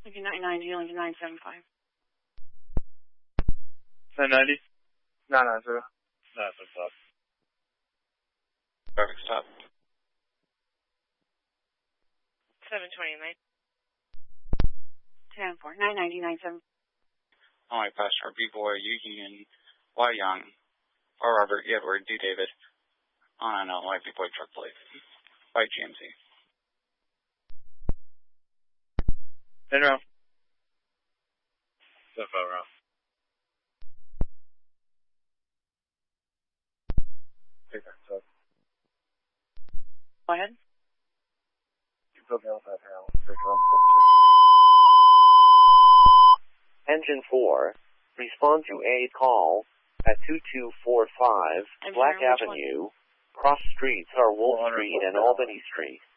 Lincoln 990, Lincoln 975. 990? 990. 975. Traffic stop. 729. 10-4, 990, 97. Only Pastor B-Boy, Eugene, Y. Young, or Robert Edward D. David. On and on, Y. B-Boy Truck Plate. By GMC. In row. 75 round. Take that, so. Go ahead. You put me on that now. Engine 4, respond to a call at 2245 Black Avenue. Cross streets are Wolf Street and Albany Street.